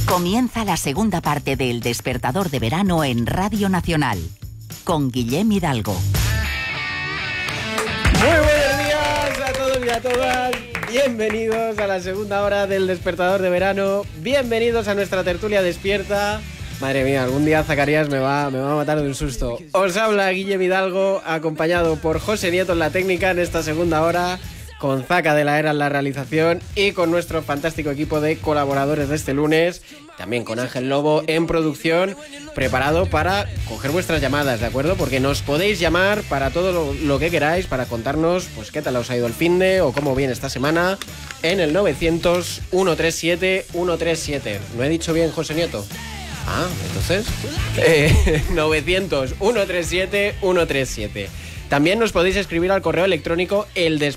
Comienza la segunda parte de El Despertador de Verano en Radio Nacional, con Guillem Hidalgo. Muy buenos días a todos y a todas. Bienvenidos a la segunda hora del Despertador de Verano. Bienvenidos a nuestra tertulia despierta. Madre mía, algún día Zacarías me va a matar de un susto. Os habla Guillem Hidalgo, acompañado por José Nieto en la técnica en esta segunda hora, con Zaca de la Era en la realización y con nuestro fantástico equipo de colaboradores de este lunes, también con Ángel Lobo en producción, preparado para coger vuestras llamadas, ¿de acuerdo? Porque nos podéis llamar para todo lo que queráis, para contarnos pues qué tal os ha ido el finde o cómo viene esta semana en el 900-137-137. ¿No he dicho bien, José Nieto? Ah, entonces 900-137-137. También nos podéis escribir al correo electrónico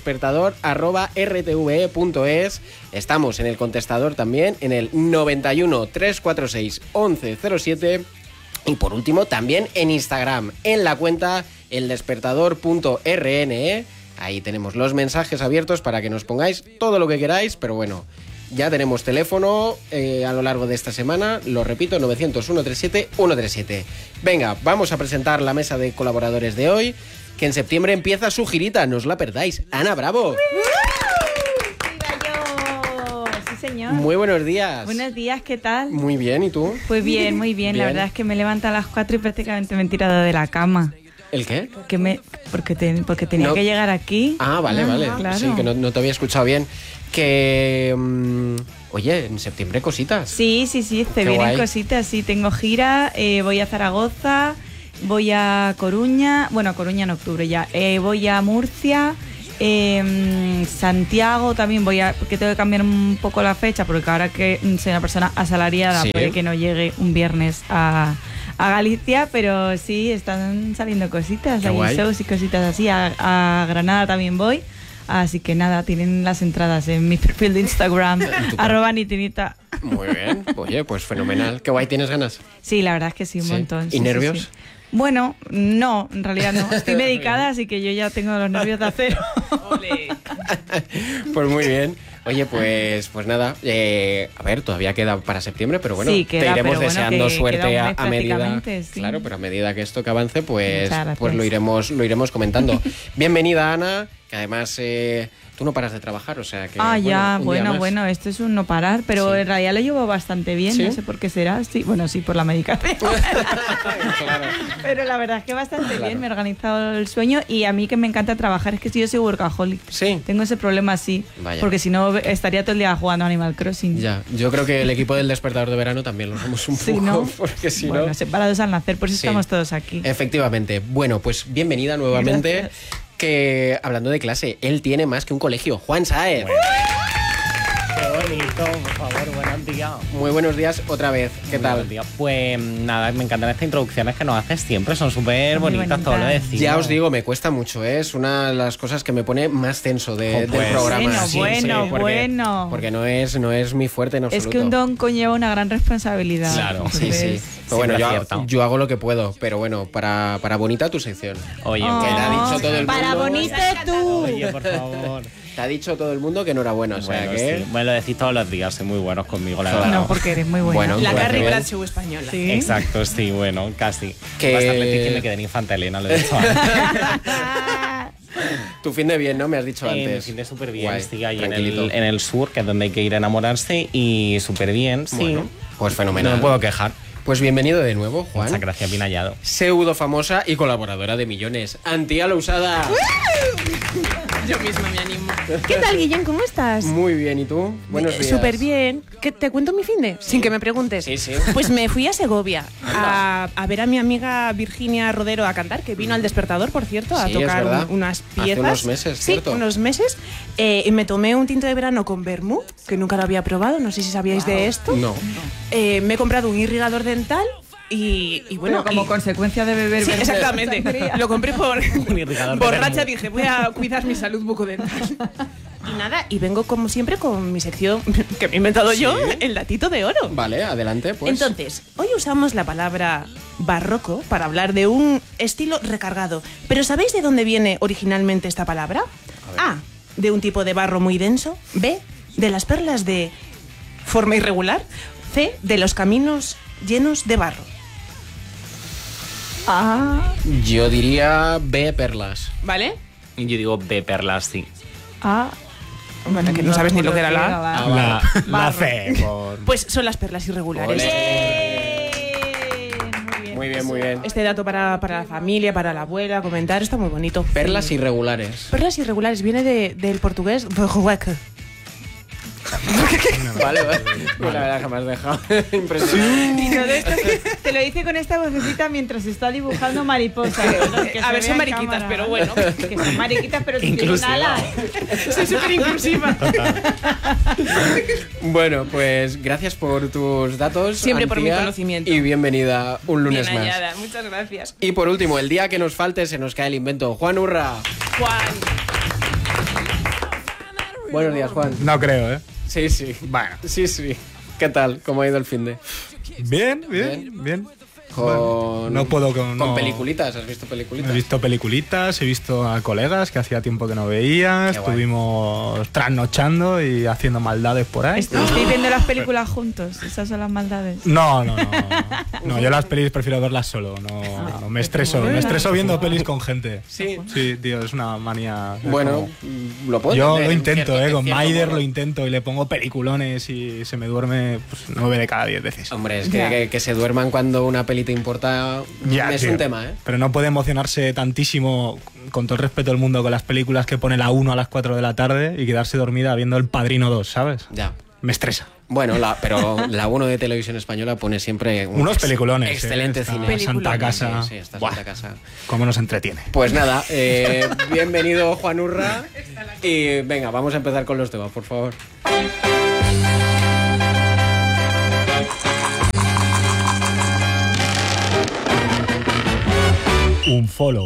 eldespertador@rtve.es. Estamos en el contestador también, en el 91 346 1107. Y por último, también en Instagram, en la cuenta eldespertador.rne. Ahí tenemos los mensajes abiertos para que nos pongáis todo lo que queráis, pero bueno, ya tenemos teléfono a lo largo de esta semana. Lo repito, 900-137-137. Venga, vamos a presentar la mesa de colaboradores de hoy, que en septiembre empieza su girita, no os la perdáis. Ana Bravo. ¡Viva yo! Sí, señor. Muy buenos días. Buenos días, ¿qué tal? Muy bien, ¿y tú? Pues bien, muy bien. La verdad es que me levanto a las 4 y prácticamente me he tirado de la cama. ¿El qué? Porque tenía que llegar aquí. Ah, vale. Claro. Sí, que no te había escuchado bien. Que... oye, en septiembre cositas. Sí, se vienen guay. cositas. Sí, tengo gira, voy a Zaragoza, voy a Coruña. Bueno, a Coruña en octubre ya. Voy a Murcia, Santiago también porque tengo que cambiar un poco la fecha, porque ahora que soy una persona asalariada, Sí. puede que no llegue un viernes a Galicia, pero sí, están saliendo cositas, hay shows y cositas así. A Granada también voy, así que nada, tienen las entradas en mi perfil de Instagram, @nitinita. Muy bien, oye, pues fenomenal. Qué guay, ¿tienes ganas? Sí, la verdad es que sí, un montón. ¿Y Sí, nervios? sí. Bueno, no, en realidad no. Estoy medicada, así que yo ya tengo los nervios de acero. Pues muy bien. Oye, pues nada, a ver, todavía queda para septiembre, pero bueno, Sí, queda, te iremos pero bueno, deseando que suerte queda un mes a medida. prácticamente, sí. Claro, pero a medida que esto que avance, pues Muchas lo gracias. iremos comentando. Bienvenida, Ana, que además tú no paras de trabajar, o sea que un día más. Esto es un no parar, pero Sí. en realidad lo llevo bastante bien, ¿Sí? no sé por qué será. Sí, bueno, sí, por la medicación. Claro. Pero la verdad es que bastante bien, me he organizado el sueño y a mí que me encanta trabajar, es que yo soy workaholic. Sí. Tengo ese problema así, Vaya. porque si no estaría todo el día jugando a Animal Crossing. Ya, yo creo que el equipo del Despertador de Verano también lo somos un Sí, poco, ¿no? porque si Bueno, no... separados al nacer, por eso Sí. estamos todos aquí. Efectivamente. Bueno, pues bienvenida nuevamente. Gracias. Que hablando de clase, él tiene más que un colegio. Juan Saez. Qué bonito, por favor, buenos días. Muy buenos días otra vez. ¿Qué Muy tal? buenos días. Pues nada, me encantan estas introducciones que nos haces siempre, son súper Muy bonitas, todo lo bonitas. decimos. Ya os digo, me cuesta mucho, ¿eh? Es una de las cosas que me pone más tenso del Pues, programa. Bueno, porque, bueno. Porque no es mi fuerte en absoluto. Es que un don conlleva una gran responsabilidad. Claro. Sí, Entonces, sí. Pero bueno, Siempre acierta. yo hago lo que puedo, pero bueno, para bonita tu sección. Oye, Oh, Que te ha dicho todo el mundo. para bonito tú. Oye, por favor. Te ha dicho todo el mundo que enhorabuena, o sea Bueno, que... sí. Me lo decís todos los días, soy muy buenos conmigo, la Claro. verdad. No, porque eres muy buena. Bueno, La pues, Carrie bien. Bradshaw española. Sí. Exacto, sí, bueno, casi. Que- Va a estar Leticia y me quedé en Infanta Elena, lo he dicho antes. Tu fin de bien, ¿no? Me has dicho Me antes. siente súper bien, Guay, estoy ahí tranquilito. en el sur, que es donde hay que ir a enamorarse, y súper bien, sí. Bueno, pues fenomenal. No me puedo quejar. Pues bienvenido de nuevo, Juan. Muchas gracias, bien hallado. Pseudo famosa y colaboradora de millones. Antía Lousada. Yo misma me animo. ¿Qué tal, Guillem? ¿Cómo estás? Muy bien, ¿y tú? Buenos días. Súper bien. ¿Te cuento mi finde? Sin que me preguntes. Sí, sí. Pues me fui a Segovia a ver a mi amiga Virginia Rodero a cantar, que vino al Despertador, por cierto, a Sí, es tocar verdad. unas Hace piezas. unos meses, Sí, ¿cierto? unos meses. Y me tomé un tinto de verano con vermú, que nunca lo había probado, no sé si sabíais de esto. No. Me he comprado un irrigador dental y bueno... Pero como y- consecuencia de beber Sí, vermú. exactamente. Sangría. Lo compré por Un irrigador de borracha, vermú. dije, voy a cuidar mi salud bucodental. Y nada, y vengo como siempre con mi sección que me he inventado yo, el datito de oro. Vale, adelante, pues. Entonces, hoy usamos la palabra barroco para hablar de un estilo recargado. ¿Pero sabéis de dónde viene originalmente esta palabra? A, de un tipo de barro muy denso. B, de las perlas de forma irregular. C, de los caminos llenos de barro. A. Yo diría B, perlas. ¿Vale? Yo digo B, perlas, sí. A. Bueno, que no sabes ni lo que era la A. La C. Pues son las perlas irregulares. Muy bien, muy bien. Este dato para la familia, para la abuela, comentar, está muy bonito. Perlas irregulares. Perlas irregulares, viene del portugués. Vale. La verdad que me has dejado impresionante. Y todo esto te lo dice con esta vocecita mientras está dibujando mariposas. A ver, son mariquitas, pero bueno. Que son mariquitas, pero si tienen un ala. Soy súper inclusiva. Bueno, pues gracias por tus datos. Siempre por mi Antía, conocimiento. Y bienvenida un lunes Bien más. hallada, muchas gracias. Y por último, el día que nos falte se nos cae el invento. Juan Urra. Juan. Buenos días, Juan. No creo, ¿eh? Sí, sí. Bueno. Sí, sí. ¿Qué tal? ¿Cómo ha ido el finde? Bien. Bueno, no puedo con no. peliculitas. ¿Has visto peliculitas? He visto peliculitas, he visto a colegas que hacía tiempo que no veía, Qué guay. estuvimos trasnochando y haciendo maldades por ahí. ¿Estuvisteis viendo las películas juntos? Esas son las maldades. No, yo las pelis prefiero verlas solo, no me estreso viendo pelis con gente. Sí. Sí, tío, es una manía. Es Bueno, como- lo puedo yo entender, lo en intento, cierto- en con cierto Maider modo. lo intento y le pongo peliculones y se me duerme pues, 9 de cada 10 veces. Hombre, es Ya. que se duerman cuando una peli te importa es tío. un tema, ¿eh? Pero no puede emocionarse tantísimo, con todo el respeto del mundo, con las películas que pone la 1 a las 4 de la tarde y quedarse dormida viendo El Padrino 2, ¿sabes? Ya. Me estresa. Bueno, pero la 1 de Televisión Española pone siempre Unos peliculones. Excelente Está cine. Santa Casa. Sí, está Buah, Santa Casa. cómo nos entretiene. Pues nada, bienvenido Juan Urra. Y venga, vamos a empezar con los temas, por favor. Un follow.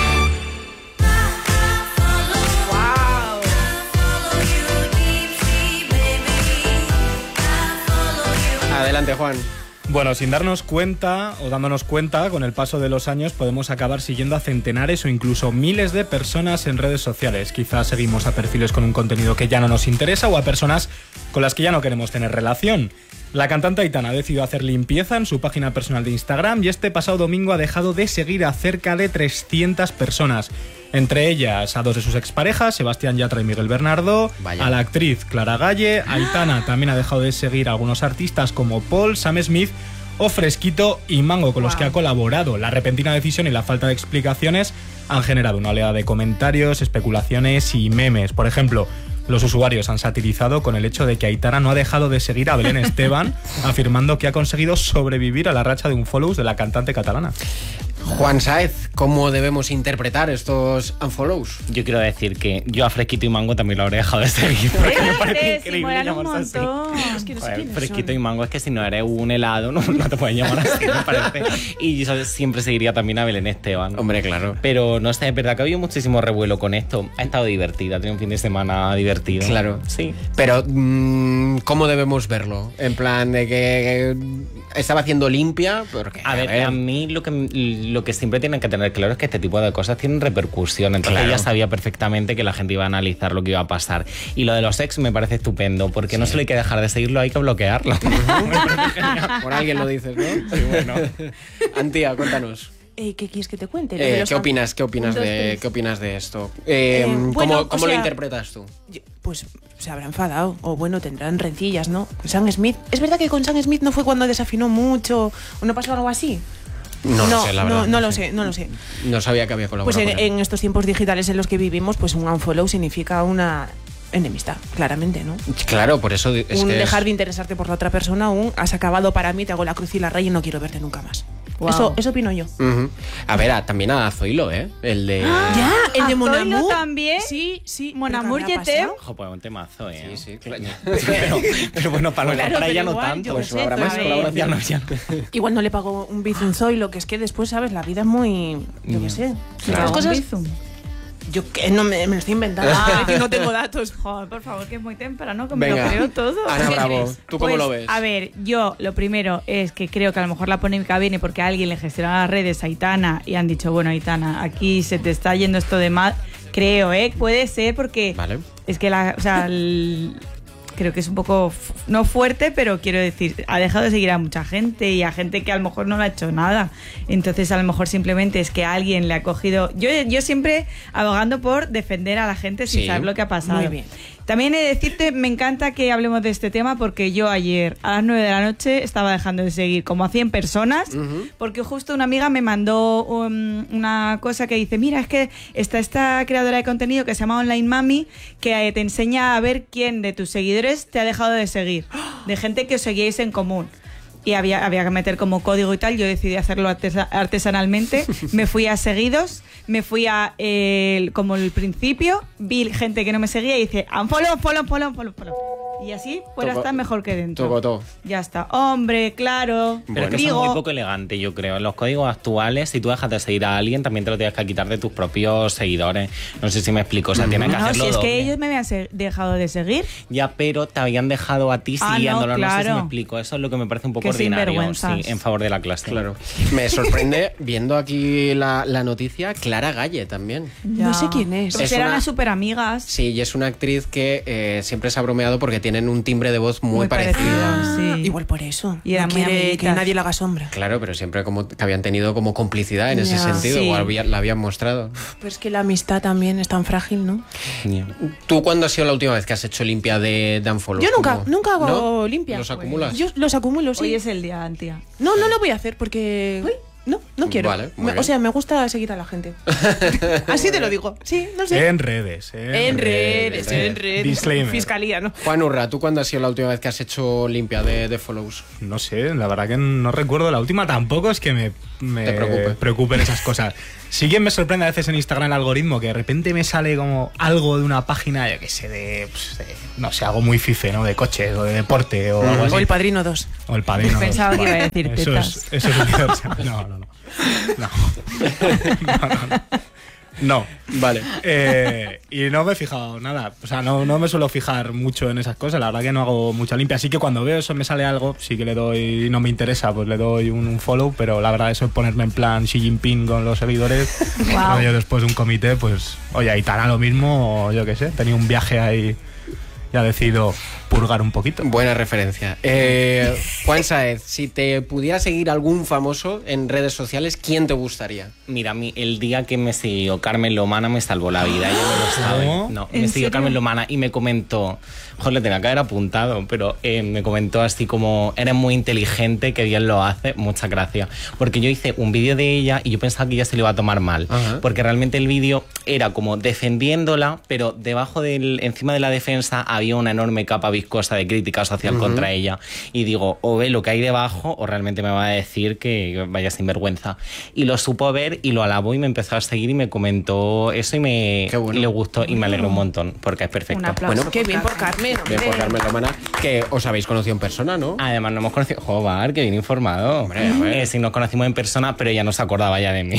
Adelante, Juan. Bueno, sin darnos cuenta o dándonos cuenta, con el paso de los años podemos acabar siguiendo a centenares o incluso miles de personas en redes sociales. Quizás seguimos a perfiles con un contenido que ya no nos interesa o a personas con las que ya no queremos tener relación. La cantante Aitana ha decidido hacer limpieza en su página personal de Instagram y este pasado domingo ha dejado de seguir a cerca de 300 personas. Entre ellas a 2 de sus exparejas, Sebastián Yatra y Miguel Bernardo, Vaya. a la actriz Clara Galle. Aitana también ha dejado de seguir a algunos artistas como Paul, Sam Smith o Fresquito y Mango, con los que ha colaborado. La repentina decisión y la falta de explicaciones han generado una oleada de comentarios, especulaciones y memes. Por ejemplo, los usuarios han satirizado con el hecho de que Aitana no ha dejado de seguir a Belén Esteban, afirmando que ha conseguido sobrevivir a la racha de unfollows de la cantante catalana. Juan Sáez, ¿cómo debemos interpretar estos unfollows? Yo quiero decir que yo a Fresquito y Mango también lo habré dejado de seguir porque me parece Si increíble molan un llamarse así. montón. Es que no sé Joder, quiénes Fresquito son. y Mango es que si no eres un helado no te pueden llamar así, me parece. Y yo siempre seguiría también a Belén Esteban. Hombre, claro. Pero no sé, es verdad que ha habido muchísimo revuelo con esto. Ha estado divertida, ha tenido un fin de semana divertido. Claro. Sí. Pero, ¿cómo debemos verlo? En plan de que estaba haciendo limpia, porque A ver, a mí lo que siempre tienen que tener claro es que este tipo de cosas tienen repercusión. Entonces Claro. ella sabía perfectamente que la gente iba a analizar lo que iba a pasar. Y lo de los ex me parece estupendo, porque no solo hay que dejar de seguirlo, hay que bloquearlo. por alguien lo dices, ¿no? Sí, bueno. Antía, cuéntanos. ¿Qué quieres que te cuente? Lo de los ¿Qué opinas Un, dos, de tres. ¿Qué opinas de esto? Bueno, ¿Cómo o lo sea, interpretas tú? Pues se habrá enfadado, o bueno, tendrán rencillas, ¿no? Sam Smith. ¿Es verdad que con Sam Smith no fue cuando desafinó mucho o no pasó algo así? No lo sé, la verdad. No lo sé. No sabía que había Pues colaborado con él. en estos tiempos digitales en los que vivimos, pues un unfollow significa una enemistad, claramente, ¿no? Claro, por eso es Un que dejar de interesarte por la otra persona, has acabado para mí, te hago la cruz y la raya y no quiero verte nunca más. Wow. Eso opino yo. Ujú. A ver, también a Zoilo, ¿eh? El de... Ya, el de ¿A Mon Zoilo Amour también? Sí. Mon ¿Pero qué Amour habrá y Etem. pasado? Ojo, pues un temazo, ¿eh? Sí, claro. pero bueno, para, Claro, para ella pero no igual, tanto. yo Pues qué sé, habrá más a ver, colaboración. Ya no. Igual no le pago un bizum Zoilo, que es que después, ¿sabes? La vida es muy... Yo qué sé. Claro. Las Un cosas... bizum. Yo que no me lo estoy inventando. Que no tengo datos. Joder, por favor, que es muy temprano, que me Venga, lo creo todo. Ana Bravo, ¿tú cómo Pues, lo ves? A ver, yo lo primero es que creo que a lo mejor la polémica viene porque alguien le gestiona las redes a Aitana y han dicho, bueno, Aitana, aquí se te está yendo esto de mal. Creo, puede ser porque Vale. es que creo que es un poco, no fuerte, pero quiero decir, ha dejado de seguir a mucha gente y a gente que a lo mejor no le ha hecho nada. Entonces a lo mejor simplemente es que alguien le ha cogido... Yo siempre abogando por defender a la gente sin saber lo que ha pasado. Muy bien. También he de decirte, me encanta que hablemos de este tema porque yo ayer a las 9 de la noche estaba dejando de seguir como a 100 personas porque justo una amiga me mandó una cosa que dice, mira, es que está esta creadora de contenido que se llama Online Mami que te enseña a ver quién de tus seguidores te ha dejado de seguir, de gente que os seguíais en común. Y había que meter como código y tal. Yo decidí hacerlo artesanalmente. Me fui a seguidos, me fui a como el principio, vi gente que no me seguía y dice unfollow. Y así fuera estar mejor que dentro. Tocotó. Ya está. Hombre, claro. Pero es que eso es muy poco elegante, yo creo. En los códigos actuales, si tú dejas de seguir a alguien, también te lo tienes que quitar de tus propios seguidores. No sé si me explico. O sea, tienes que hacerlo si es doble. que ellos me habían dejado de seguir. Ya, pero te habían dejado a ti siguiéndolo. No, claro. No sé si me explico. Eso es lo que me parece un poco Qué ordinario. sinvergüenzas. Sí, en favor de la clase. Claro. Me sorprende, viendo aquí la noticia, Clara Galle también. No sé quién es. Pues Es eran una- las súper amigas. Sí, y es una actriz que siempre se ha bromeado porque tienen un timbre de voz muy parecido. Sí. Igual por eso. Y eran no muy quiere que amiguitas. nadie le haga sombra. Claro, pero siempre como que habían tenido como complicidad en ese Ya. sentido, Sí. o la habían mostrado. Pues que la amistad también es tan frágil, ¿no? ¿Tú cuándo ha sido la última vez que has hecho limpia de unfollow? Yo nunca hago ¿No? limpia. ¿Los acumulas? Yo los acumulo, sí. Hoy es el día, Antía. No lo voy a hacer porque... No quiero. Vale, muy bien. O sea, me gusta seguir a la gente. Así te lo digo. Sí, no sé. En redes. En redes. Disclaimer. Fiscalía, ¿no? Juan Urra, ¿tú cuándo ha sido la última vez que has hecho limpia de follows? No sé, la verdad que no recuerdo la última. Tampoco es que me Te preocupe. preocupen esas cosas. Sí que me sorprende a veces en Instagram el algoritmo, que de repente me sale como algo de una página, yo que sé, no sé, algo muy fife, ¿no? De coches o de deporte o algo así. O El Padrino 2. O el Padrino. Pensaba que iba a decir Eso tetas. es universal. No. No. Vale. Y no me he fijado nada. O sea, no me suelo fijar mucho en esas cosas. La verdad que no hago mucha limpia. Así que cuando veo eso, me sale algo, sí que le doy, no me interesa, pues le doy un follow. Pero la verdad, eso es ponerme en plan Xi Jinping con los seguidores. Wow. Yo después de un comité, pues, oye, Aitana lo mismo, o yo qué sé, tenía un viaje ahí y ha decidido purgar un poquito. Buena referencia. Juan Sáez, si te pudiera seguir algún famoso en redes sociales, ¿quién te gustaría? Mira, a mí el día que me siguió Carmen Lomana me salvó la vida, ella no lo sabe. ¿Cómo? No, ¿En me siguió serio? Carmen Lomana y me comentó, joder, le tenía que haber apuntado, pero me comentó así como, eres muy inteligente, que bien lo hace, muchas gracias. Porque yo hice un vídeo de ella y yo pensaba que ella se lo iba a tomar mal, Ajá. porque realmente el vídeo era como defendiéndola, pero debajo encima de la defensa había una enorme capa viscosa de crítica social contra ella. Y digo, o ve lo que hay debajo o realmente me va a decir que vaya sinvergüenza. Y lo supo ver y lo alabó y me empezó a seguir y me comentó eso y Qué bueno. y le gustó y me alegró un montón porque es perfecto. Un aplauso. Bueno, Qué bien por Carmen, Bien por hombre. Carmen Lomana, que os habéis conocido en persona, ¿no? Además, no hemos conocido. Joder, que bien informado. Hombre, a ver. Sí, nos conocimos en persona, pero ella no se acordaba ya de mí.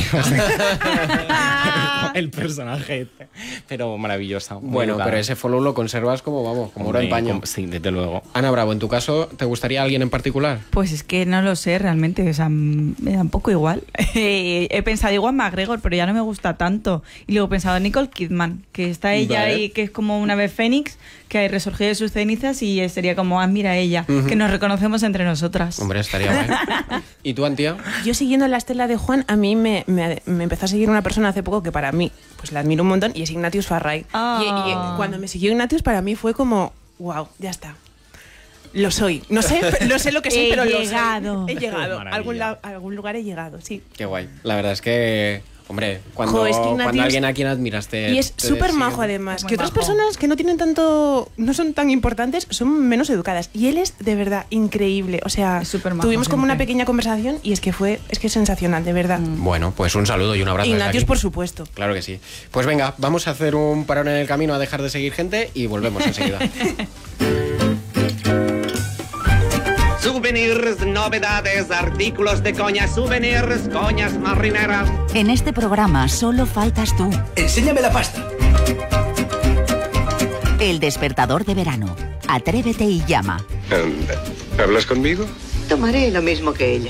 El personaje este. Pero maravillosa. muy Bueno, educada. pero ese follow lo conservas como, vamos, como oro en Hombre, paño. Sí, desde luego. Ana Bravo, en tu caso, ¿te gustaría alguien en particular? Pues es que no lo sé realmente, o sea, me da un poco igual. He pensado igual McGregor, pero ya no me gusta tanto. Y luego he pensado en Nicole Kidman, que está ella Vale. ahí, que es como una ave fénix, que ha resurgido de sus cenizas y sería como, mira ella, que nos reconocemos entre nosotras. Hombre, estaría bien. ¿Y tú, Antía? Yo siguiendo la estela de Juan, a mí me empezó a seguir una persona hace poco que para mí, pues la admiro un montón, y es Ignatius Farray. Ah. Y cuando me siguió Ignatius, para mí fue como, wow, ya está. Lo soy. No sé lo que soy, He pero llegado. lo soy. He llegado. Maravilla. A algún lugar he llegado, sí. Qué guay. La verdad es que, hombre, cuando, Jo, es que Ignatius- cuando alguien a quien admiraste... Y es súper majo además, Muy que otras majo. personas que no tienen tanto, no son tan importantes, son menos educadas. Y él es de verdad increíble. O sea, Es súper majo tuvimos como siempre. una pequeña conversación y es que es sensacional, de verdad. Bueno, pues un saludo y un abrazo desde Ignatius, aquí. por supuesto. Claro que sí. Pues venga, vamos a hacer un parón en el camino a dejar de seguir gente y volvemos enseguida. Souvenirs, novedades, artículos de coña, souvenirs, coñas marineras. En este programa solo faltas tú. Enséñame la pasta. El despertador de verano. Atrévete y llama. Anda, ¿hablas conmigo? Tomaré lo mismo que ella.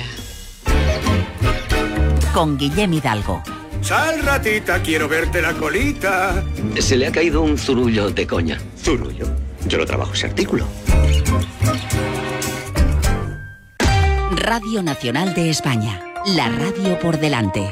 Con Guillem Hidalgo. Sal, ratita, quiero verte la colita. Se le ha caído un zurullo de coña. Zurullo. Yo lo trabajo ese artículo. Radio Nacional de España. La radio por delante.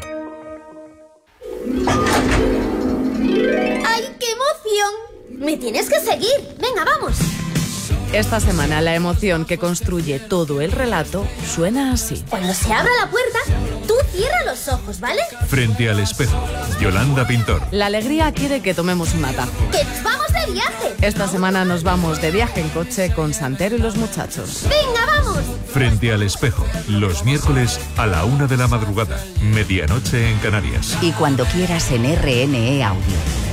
¡Ay, qué emoción! Me tienes que seguir. Venga, vamos. Esta semana la emoción que construye todo el relato suena así. Cuando se abra la puerta, tú cierra los ojos, ¿vale? Frente al espejo, Yolanda Pintor. La alegría quiere que tomemos un atajo. ¡Que nos vamos de viaje! Esta semana nos vamos de viaje en coche con Santero y los muchachos. ¡Venga, vamos! Frente al espejo, los miércoles a la 1 de la madrugada, medianoche en Canarias. Y cuando quieras en RNE Audio.